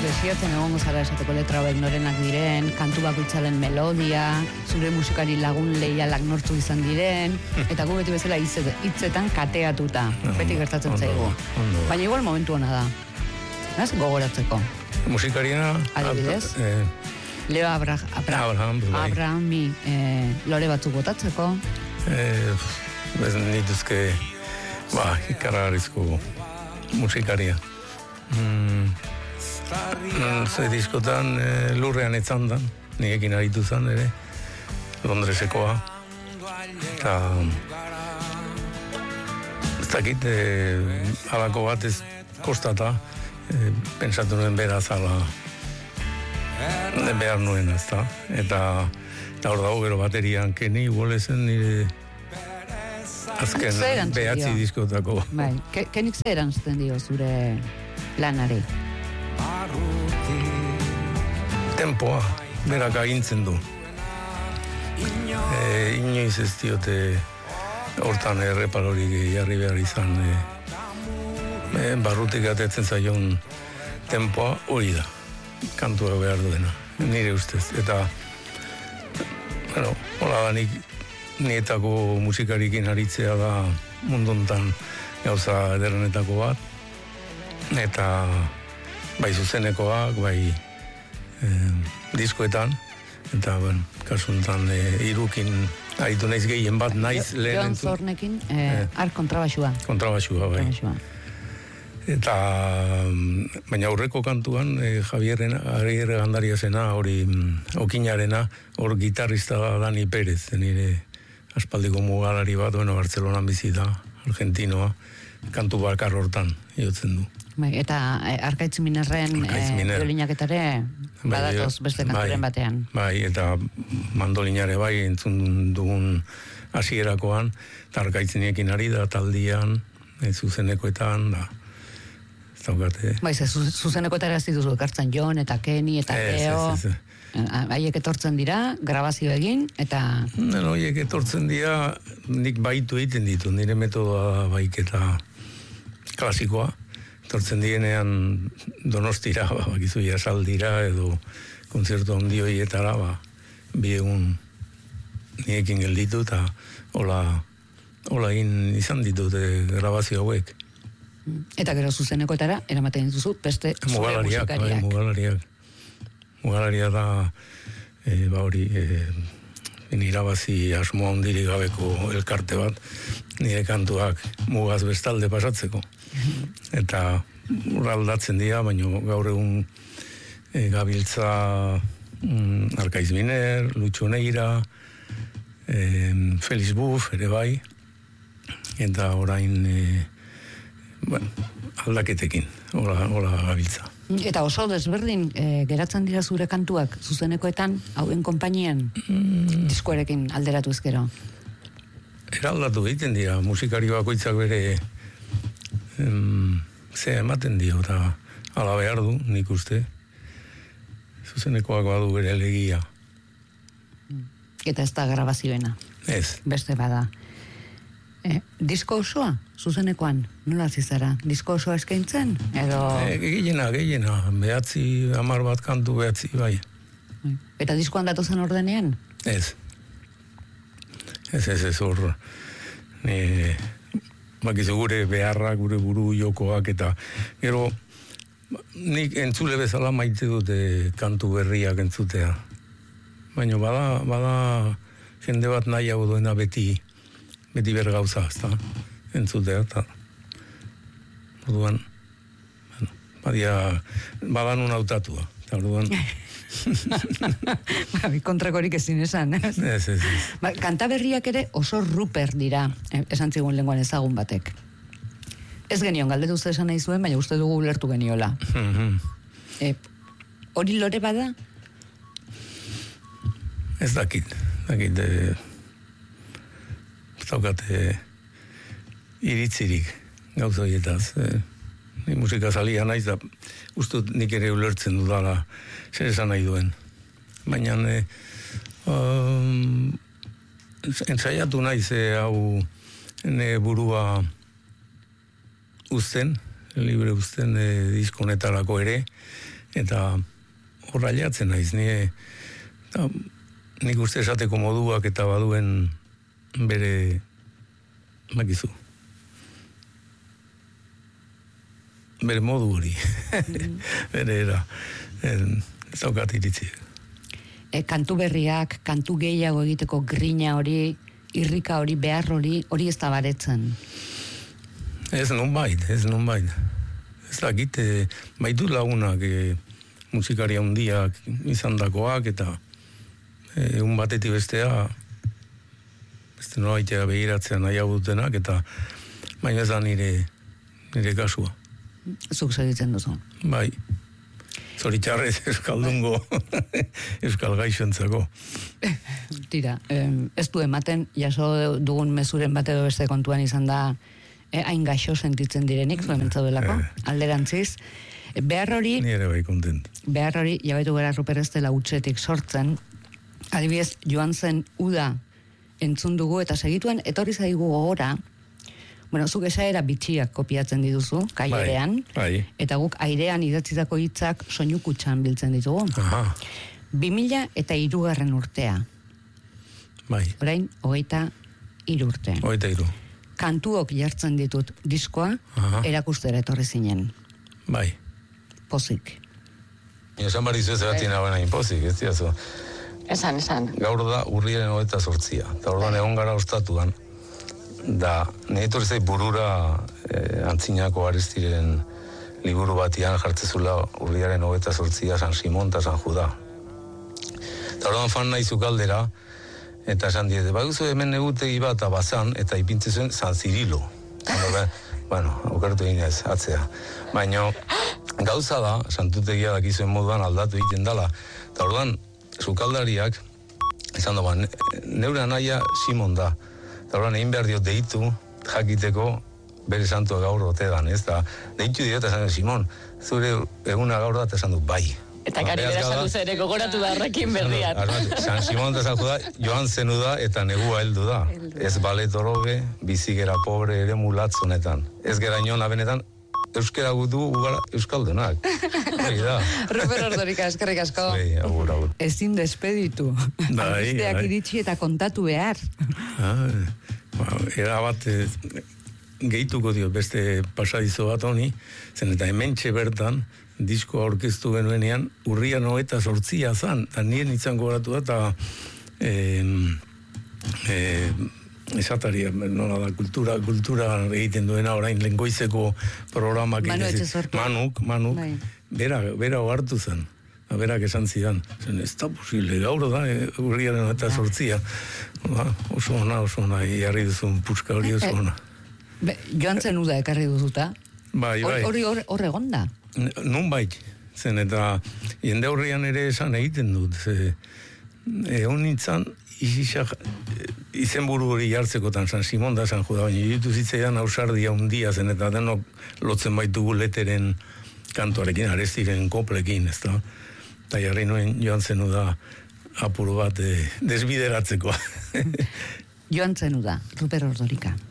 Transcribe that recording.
desiatzen egongo zara esateko letra hauek norenak diren, kantu bakoitzaren melodia, zure musikari lagun leialak nortu izan diren, eta gu beti bezala hitzetan kateatuta, beti gertatzen zaigu. Baina igual momentu hona da, naz gogoratzeko. Musikariena? Adibidez? Leo Abrahami lore batzuk botatzeko? Ez nituzke ikarrarizko musikaria. Ze diskotan lurrean etzandan, nirekin aritu zan ere, Londresekoa. Eta ez dakit, alako bat ez kostata, pentsatu nuen beraz ala behar nuen, ez da. Eta hor dago gero baterian keni, bolezen nire azken behatzi diskotako. Bai, kenik zer erantzuten dio zure lanari? Tempoa, berak agintzen du. Inoiz ez diote hortan errepalorik jarri behar izan. Barrutik atetzen zaion tempoa hori da. Kantua behar duena, nire ustez. Eta, hola da nietako musikarikin aritzea da mundontan gauza ederrenetako bat. Eta bai zuzenekoak, bai diskoetan. Eta, kasuntan irukin aritu naiz gehien bat naiz lehen entzun. Joan Zornekin, kontrabaxua. Kontrabaxua, bai. Eta, baina aurreko kantuan, Javier Gandariasena, hori Okinarena, hor gitarrista da Dani Pérez, nire aspaldiko mugalari bat, Bartzelonan bizi da, argentinoa, kantu bakar hortan, jotzen du. Bai, eta Arkaitz Minerren violinaketare badatoz beste kanturen batean. Bai, eta mandolinare bai entzun dugun hasierakoan, eta Arkaitzinekin ari da taldian, zuzenekoetan, da. Bai, zuzenekoetara ez dituzu ekartzen Jon eta Kenny eta Leo. Haiek etortzen dira, grabazio egin, eta... Haiek etortzen dira, nik baitu egiten ditu, nire metodoa baiketa klasikoa. Etortzen dienean Donostira, bakizu jasaldira, edo konzertu handi horietara, bi egun niekin gelditu, eta hola izan ditut grabazio hauek. Eta gero zuzenekoetara, eramaten duzu, beste zure musikariak. Mugalaria da, hori, irabazi asmoa hondirik gabeko elkarte bat, nire kantuak mugaz bestalde pasatzeko. Eta aldatzen dira, baina gaur egun gabiltza Arkaitz Miner, Lucho Neira, Felix Buff, ere bai, eta orain... aldaketekin, hola gabiltza. Eta oso desberdin geratzen dira zure kantuak zuzenekoetan, hauen konpainian, diskoarekin alderatu ezkero? Eraldatu egiten dira, musikari bakoitzak bere ze ematen dio, eta ala behar du, nik uste. Zuzenekoak badu bere legia. Eta ez da grabazioena? Ez. Beste bada. Disko osoa, zuzenekoan, nola zizara? Disko osoa eskaintzen? Edo... Gehiena, 10 bat kantu 9, bai. Eta diskoan datozen ordenean? Ez hor, bakizu gure beharrak, gure buru jokoak, eta gero, nik entzule bezala maite dute kantu berriak entzutea. Baina bada jende bat nahiago duena beti bergauza, ezta, entzutea, eta orduan, badan un hautatua, eta orduan... Kontrakorik ezin esan, ez? Ez. Kanta berriak ere oso ruper dira, esan zigun lenguan ezagun batek. Ez genion, galdetu ze esan nahi zuen, baina uste dugu ulertu geniola. Hori lore bada? Ez dakit, daukate iritzirik gauza horietaz. Ni musika zalia naiz da, ustut nik ere ulertzen dudala zer esan nahi duen. Baina ensaiatu naiz hau burua uzten, libre uzten diskonetarako ere, eta horra jatzen naiz, nik uste esateko moduak eta baduen bere, makizu, bere modu hori, bere era, ez daukat iritzi. Kantu berriak, kantu gehiago egiteko grina hori, irrika hori, behar hori ez da baretzen. Ez nonbait. Ez dakit, baitu lagunak musikaria hundiak izandakoak eta egun batetik bestea beste nolaitea begiratzea nahiago dutenak eta baina ez da nire kasua. Zuk segitzen duzu. Bai. Zoritxarrez euskaldungo euskal gaixoentzako. Tira, ez du ematen, jaso dugun mezuren bat edo beste kontuan izan da hain gaixo sentitzen direnik, zuen mentzaudelako, alderantziz. Behar hori... Ni ere bai kontent. Behar hori, jabaitu gara Ruper ez dela utxetik sortzen, adibidez, joan zen uda entzun dugu eta segituen etorri zaigu gogora, bueno, zuk esaera bitxiak kopiatzen dituzu, kailerean, eta guk airean idatzitako hitzak soinu kutxan biltzen ditugu. 2003 urtea. Bai. Orain, 23 urte. 23. Kantuok jartzen ditut diskoa, erakustera etorri zinen. Bai. Pozik. Esan barizu ez eratzen abena inpozik, ez diazu. Esan. Gaur da urriaren 28. Eta orduan egon gara ostatuan. Da, nire zai burura antzinako Aristiren liburu batian jartzezula urriaren 28 San Simon eta San Juda. Eta orduan fan nahi zukaldera, eta esan diete, baduzu hemen egutegi bat abazan, eta ipintze zuen San Cirilo. Bueno, okertu egin ez, atzea. Baina, gauza da, santutegia dakizuen moduan aldatu egiten dela. Eta orduan, zukaldariak, esan da, neure anaia Simon da. Eta horren egin behar diot deitu, jakiteko bere santua gaur otedan, ez da. Deitu diot, esan du, Simon, zure eguna gaur da, eta esan du, bai. Eta karibera esan du ere gogoratu da horrekin berdian. San Simon eta San Juda, joan zenu da, eta negua heldu da. Ez balet oroge, bizigera pobre ere mulatzonetan. Ez gera inon abenetan, euskera gutu ugara euskaldunak. Ruper Ordorika, eskerrik asko. Agur. Ezin despeditu. Albisteak iritsi eta kontatu behar. Era bat gehituko dio beste pasadizo bat honi, zen eta hementxe bertan diskoa aurkeztu genuenean urrian 28 zan, eta nien izan goratu da, esataria, nola da, kultura egiten duena orain lengoizeko programak Manuk, bera ohartu zen, berak esan zidan, ez da posible, gaur da, urriaren 28, oso ona, jarri duzun puska hori oso ona. Joan zen uda ekarri duzuta? Bai. Hori hor egon da? Nun bai, zen eta jende horrean ere esan egiten dut, egon nintzen, izen buru hori jartzekotan San Simon da San Juda, baina ditu zitzaidan ausardia hundia zen eta denok lotzen baitugu leteren kantoarekin, Aristiren koplekin, ez da? Eta jarri nuen joan zenu da apuru bat desbideratzeko. Joan zenu da, Ruper Ordorika.